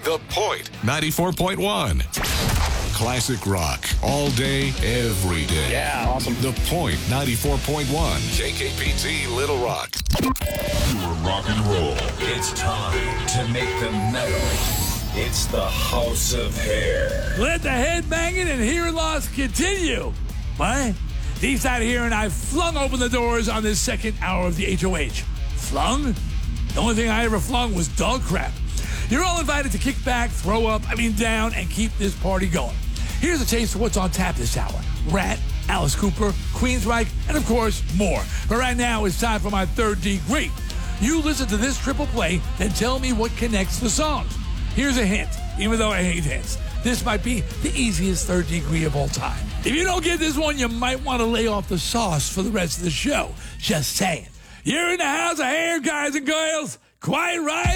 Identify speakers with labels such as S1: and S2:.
S1: The Point 94.1. Classic rock all day, every day.
S2: Yeah, awesome.
S1: The Point 94.1. KKPT Little Rock.
S3: Pure rock and roll.
S4: It's time to make the metal. It's the House of Hair.
S5: Let the headbanging and hearing loss continue. What? Deep side here, and I flung open the doors on this second hour of the HOH. Flung? The only thing I ever flung was dog crap. You're all invited to kick back, throw up, down, and keep this party going. Here's a taste of what's on tap this hour. Rat, Alice Cooper, Queensryche, and of course, more. But right now, it's time for my third degree. You listen to this triple play and tell me what connects the songs. Here's a hint, even though I hate hints. This might be the easiest third degree of all time. If you don't get this one, you might want to lay off the sauce for the rest of the show. Just saying. You're in the House of Hair, guys and girls. Quiet Riot